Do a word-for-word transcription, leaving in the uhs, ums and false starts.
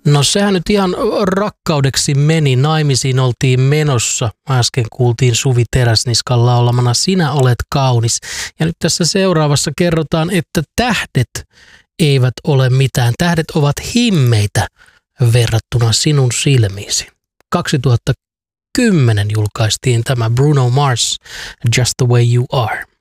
No sehän nyt ihan rakkaudeksi meni. Naimisiin oltiin menossa. Äsken kuultiin Suvi Teräsniskan laulamana Sinä olet kaunis. Ja nyt tässä seuraavassa kerrotaan, että tähdet eivät ole mitään. Tähdet ovat himmeitä verrattuna sinun silmiisi. kaksituhattakymmenen julkaistiin tämä Bruno Mars, Just the Way You Are.